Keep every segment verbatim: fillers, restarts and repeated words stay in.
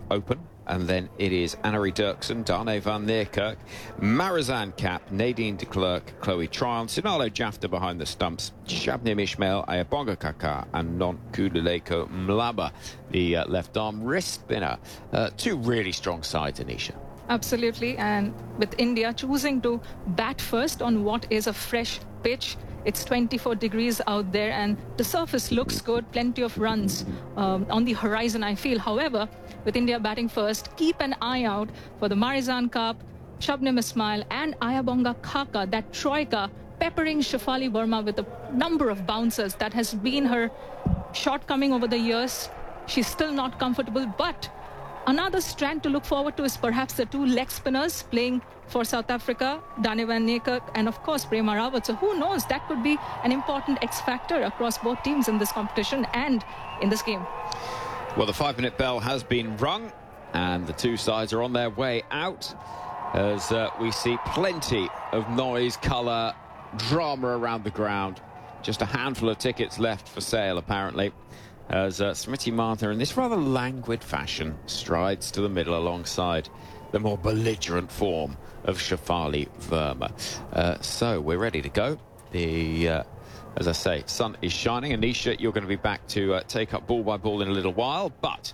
open. And then it is Annerie Dirksen, Dane van Niekerk, Marizanne Kapp, Nadine de Klerk, Chloe Tryon, Sinalo Jafta behind the stumps, Shabnim Ismail, Ayabonga Kaka, and Nonkululeko Mlaba, the uh, left arm wrist spinner. Uh, two really strong sides, Anisha. Absolutely, and with India choosing to bat first on what is a fresh pitch. It's twenty-four degrees out there and the surface looks good, plenty of runs um, on the horizon, I feel. However, with India batting first, keep an eye out for the Marizanne Kapp, Shabnim Ismail and Ayabonga Kaka, that troika peppering Shefali Verma with a number of bouncers. That has been her shortcoming over the years. She's still not comfortable, but another strand to look forward to is perhaps the two leg spinners playing for South Africa, Dane van Niekerk and of course Prema Rawat. So who knows, that could be an important X factor across both teams in this competition and in this game. Well, the five-minute bell has been rung and the two sides are on their way out as uh, we see plenty of noise, colour, drama around the ground. Just a handful of tickets left for sale, apparently, as uh, Smriti Mandhana, in this rather languid fashion, strides to the middle alongside the more belligerent form of Shefali Verma. Uh, so we're ready to go. The, uh, as I say, sun is shining. Anisha, you're going to be back to uh, take up ball by ball in a little while, but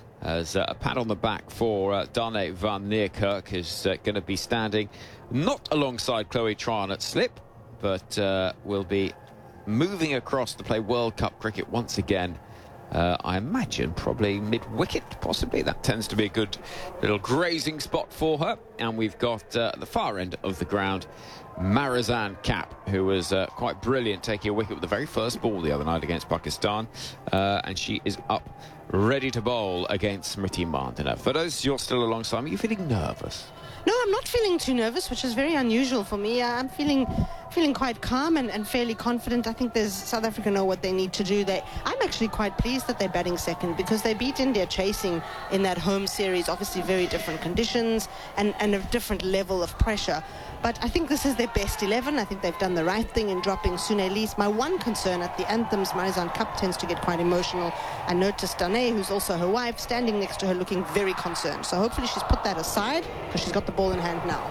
as uh, a pat on the back for uh, Dane van Niekerk is uh, going to be standing not alongside Chloe Tryon at slip, but uh, will be moving across to play World Cup cricket once again. Uh, I imagine probably mid-wicket, possibly. That tends to be a good little grazing spot for her. And we've got uh, at the far end of the ground, Marizanne Kapp, who was uh, quite brilliant taking a wicket with the very first ball the other night against Pakistan. Uh, and she is up, ready to bowl against Smriti Mandhana. For those you're still alongside me, are you feeling nervous? No, I'm not feeling too nervous, which is very unusual for me. Uh, I'm feeling feeling quite calm and, and fairly confident. I think there's South Africa know what they need to do. They, I'm actually quite pleased that they're batting second because they beat India chasing in that home series. Obviously very different conditions and, and a different level of pressure. But I think this is their best eleven. I think they've done the right thing in dropping Sunelise. My one concern at the anthems, Marizanne Kapp tends to get quite emotional. I noticed Dane, who's also her wife, standing next to her looking very concerned. So hopefully she's put that aside because she's got the ball in hand now.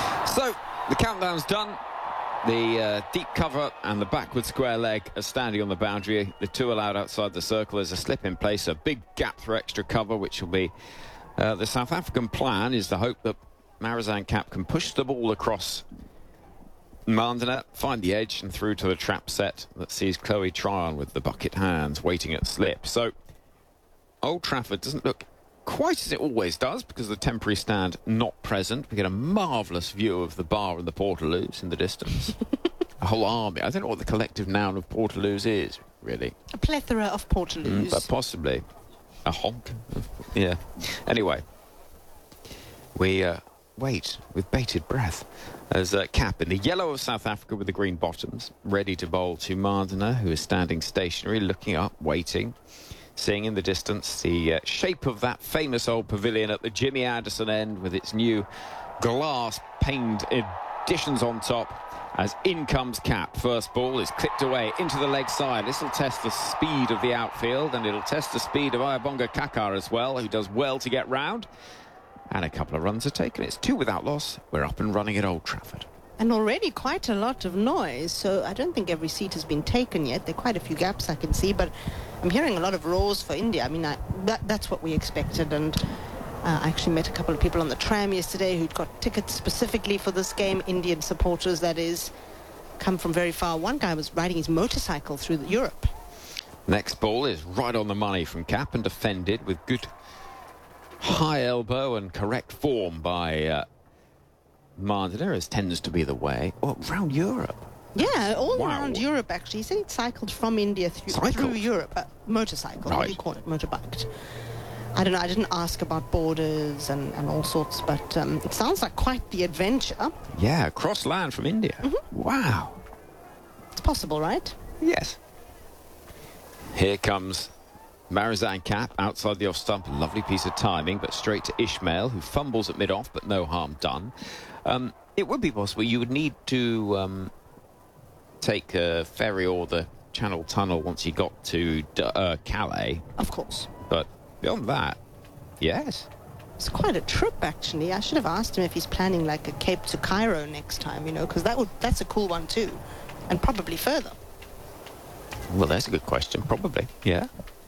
So the countdown's done. The uh, deep cover and the backward square leg are standing on the boundary. The two allowed outside the circle. There's a slip in place, a big gap for extra cover, which will be uh, the South African plan. Is the hope that Marizanne Kapp can push the ball across Mandhana, find the edge and through to the trap set that sees Chloe Tryon with the bucket hands waiting at slip. So Old Trafford doesn't look quite as it always does because the temporary stand not present. We get a marvellous view of the bar and the Portaloos in the distance. A whole army. I don't know what the collective noun of Portaloos is, really. A plethora of Portaloos. Mm, but possibly. A honk. Yeah. Anyway. We uh, wait with bated breath as uh, Kapp in the yellow of South Africa with the green bottoms, ready to bowl to Mandhana, who is standing stationary, looking up, waiting. Seeing in the distance the uh, shape of that famous old pavilion at the Jimmy Anderson end with its new glass paned additions on top as in comes Kapp. First ball is clipped away into the leg side. This will test the speed of the outfield and it'll test the speed of Ayabonga Kaka as well, who does well to get round. And a couple of runs are taken. It's two without loss. We're up and running at Old Trafford. And already quite a lot of noise, so I don't think every seat has been taken yet. There are quite a few gaps I can see, but I'm hearing a lot of roars for India. I mean, I, that, that's what we expected, and uh, I actually met a couple of people on the tram yesterday who'd got tickets specifically for this game, Indian supporters, that is, come from very far. One guy was riding his motorcycle through Europe. Next ball is right on the money from Kapp and defended with good high elbow and correct form by Uh, Mandhana, as tends to be the way. Well, around Europe. Yeah, all Wow. around Europe, actually. He said he cycled from India through, Cycled? through Europe. Uh, motorcycle, what do you call it? Motorbiked. I don't know, I didn't ask about borders and, and all sorts, but um, it sounds like quite the adventure. Yeah, across land from India. Mm-hmm. Wow. It's possible, right? Yes. Here comes Marizanne Kapp outside the off stump. Lovely piece of timing, but straight to Ismail, who fumbles at mid-off, but no harm done. Um, it would be possible you would need to um, take a ferry or the Channel Tunnel once you got to uh, Calais. Of course. But beyond that, Yes. It's quite a trip, actually. I should have asked him if he's planning like a Cape to Cairo next time, you know, because that would that's a cool one too, and probably further. Well, that's a good question. Probably, yeah.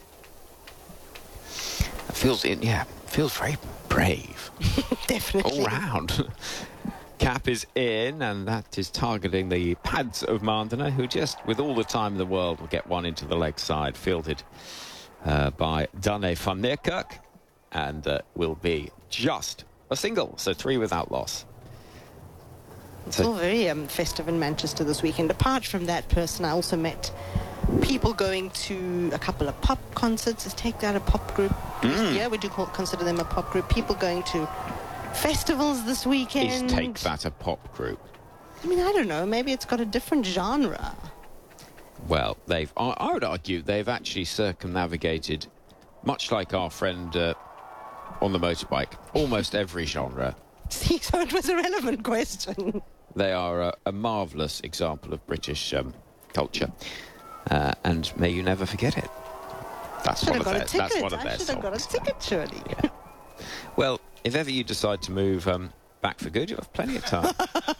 It feels, it, yeah, feels very brave. Definitely. All round. Cap is in, and that is targeting the pads of Mandana, who just, with all the time in the world, will get one into the leg side, fielded uh, by Dane van Niekerk, and uh, will be just a single, so three without loss. It's So- all very um, festive in Manchester this weekend. Apart from that person, I also met people going to a couple of pop concerts. Is Take That a pop group? Yeah, we do call, consider them a pop group. People going to festivals this Is weekend. Take That a pop group? I mean, I don't know. Maybe it's got a different genre. Well, they've, I, I would argue they've actually circumnavigated, much like our friend uh, on the motorbike, almost every genre. See, so it was a relevant question. They are a, a marvellous example of British um, culture, uh, and may you never forget it. That's Should one have of got their. a ticket. That's one of I their should have got a songs. ticket, surely. Yeah. Well, if ever you decide to move um, back for good, you'll have plenty of time.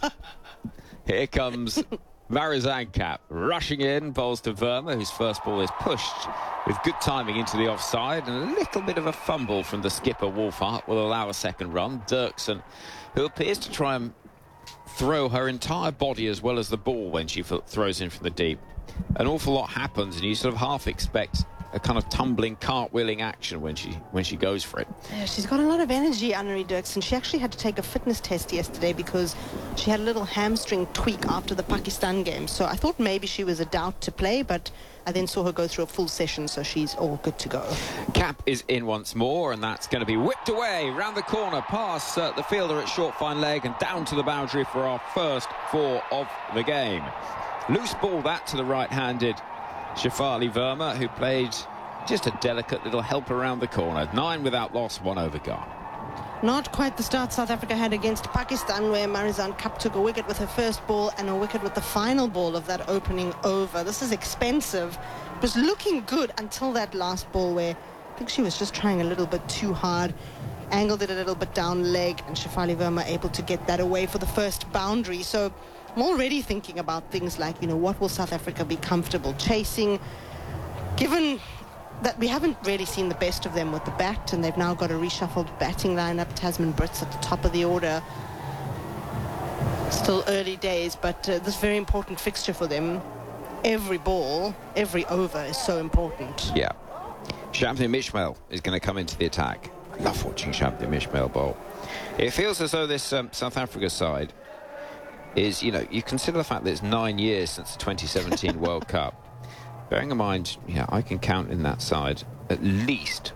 Here comes Marizanne Cap rushing in, bowls to Verma, whose first ball is pushed with good timing into the offside, and a little bit of a fumble from the skipper Wolfhart will allow a second run. Dirksen, who appears to try and throw her entire body as well as the ball when she f- throws in from the deep. An awful lot happens, and you sort of half expect a kind of tumbling, cartwheeling action when she when she goes for it. Yeah, she's got a lot of energy, Annery Dirksen. She actually had to take a fitness test yesterday because she had a little hamstring tweak after the Pakistan game. So I thought maybe she was a doubt to play, but I then saw her go through a full session, so she's all good to go. Cap is in once more, and that's going to be whipped away round the corner past uh, the fielder at short fine leg and down to the boundary for our first four of the game. Loose ball that to the right-handed Shafali Verma, who played just a delicate little help around the corner. Nine without loss, one over gone. Not quite the start South Africa had against Pakistan, where Marizanne Kapp took a wicket with her first ball and a wicket with the final ball of that opening over. This is expensive. It was looking good until that last ball, where I think she was just trying a little bit too hard. Angled it a little bit down leg, and Shafali Verma able to get that away for the first boundary. So I'm already thinking about things like, you know, what will South Africa be comfortable chasing, given that we haven't really seen the best of them with the bat, and they've now got a reshuffled batting lineup. Tasman Brits at the top of the order. Still early days, but uh, this very important fixture for them. Every ball, every over is so important. Yeah. Shabnim Ismail is going to come into the attack. I love watching Shabnim Ismail bowl. It feels as though this um, South Africa side is, you know, you consider the fact that it's nine years since the twenty seventeen World Cup. Bearing in mind, yeah, I can count in that side at least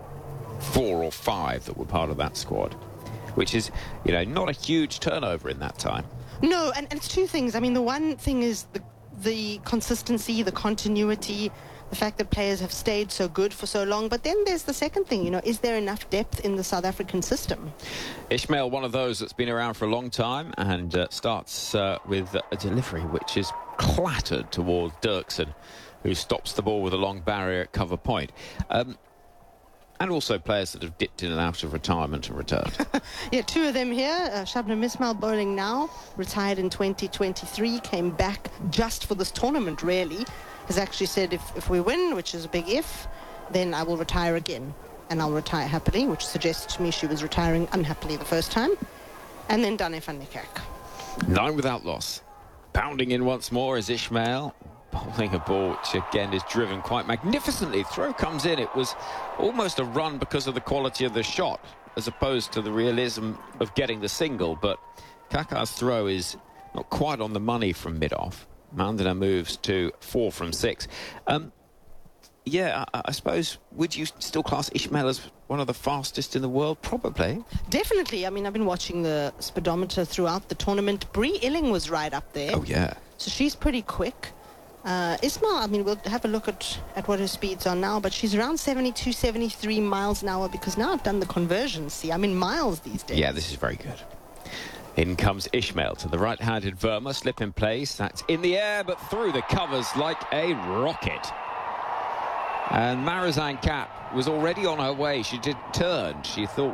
four or five that were part of that squad, which is, you know, not a huge turnover in that time. No, and, and it's two things. I mean, the one thing is the, the consistency, the continuity, the fact that players have stayed so good for so long. But then there's the second thing, you know, is there enough depth in the South African system? Ishmael, one of those that's been around for a long time, and uh, starts uh, with a delivery which is clattered towards Dirksen, who stops the ball with a long barrier at cover point. Um, and also players that have dipped in and out of retirement and returned. Yeah, two of them here. Uh, Shabnim Ismail bowling now, retired in twenty twenty-three, came back just for this tournament, really. Has actually said if, if we win, which is a big if, then I will retire again. And I'll retire happily, which suggests to me she was retiring unhappily the first time. And then Dane van Niekerk. Nine without loss. Pounding in once more is Ishmael. Bowling a ball which again is driven quite magnificently. Throw comes in. It was almost a run because of the quality of the shot as opposed to the realism of getting the single. But Kaka's throw is not quite on the money from mid-off. Mandana moves to four from six. Um, yeah, I, I suppose, would you still class Ishmael as one of the fastest in the world? Probably. Definitely. I mean, I've been watching the speedometer throughout the tournament. Bree Illing was right up there. Oh, yeah. So she's pretty quick. Uh, Ismail, I mean, we'll have a look at, at what her speeds are now, but she's around seventy-two, seventy-three miles an hour because now I've done the conversion. See, I'm in miles these days. Yeah, this is very good. In comes Ishmael to the right-handed Verma, slip in place. That's in the air, but through the covers like a rocket. And Marizanne Kapp was already on her way. She did turn. She thought